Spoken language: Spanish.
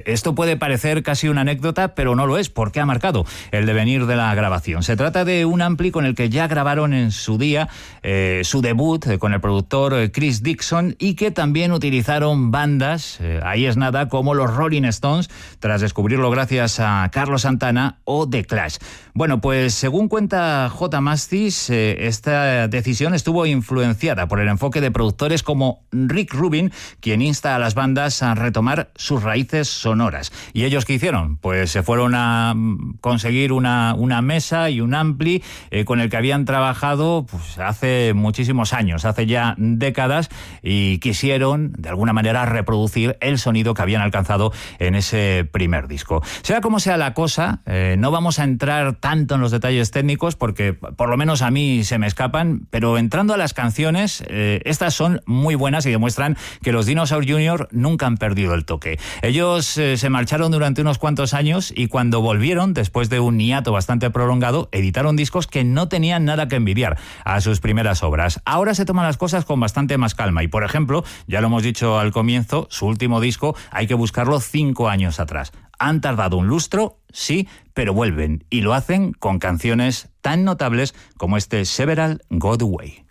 Esto puede parecer casi una anécdota, pero no lo es, porque ha marcado el devenir de la grabación. Se trata de un ampli con el que ya grabaron en su día su debut con el productor Chris Dixon, y que también utilizaron bandas, ahí es nada, como los Rolling Stones, tras descubrirlo gracias a Carlos Santana, o The Clash. Bueno, pues según cuenta J. Mascis, esta decisión estuvo influenciada por el enfoque de productores como Rick Rubin, quien insta a las bandas a retomar sus raíces sonoras. ¿Y ellos qué hicieron? Pues se fueron a conseguir una mesa y un ampli con el que habían trabajado pues, hace muchísimos años, hace ya décadas, y quisieron de alguna manera reproducir el sonido que habían alcanzado en ese primer disco. Sea como sea la cosa, no vamos a entrar tanto en los detalles técnicos porque por lo menos a mí se me escapan, pero entrando a las canciones, estas son muy buenas y demuestran que los Dinosaur Jr. nunca han perdido el toque. Ellos se marcharon durante unos cuantos años y cuando volvieron, después de un hiato bastante prolongado, editaron discos que no tenían nada que envidiar a sus primeras obras. Ahora se toman las cosas con bastante más calma y, por ejemplo, ya lo hemos dicho al comienzo, su último disco hay que buscarlo 5 años atrás. Han tardado un lustro, sí, pero vuelven y lo hacen con canciones tan notables como este Several Go The Way.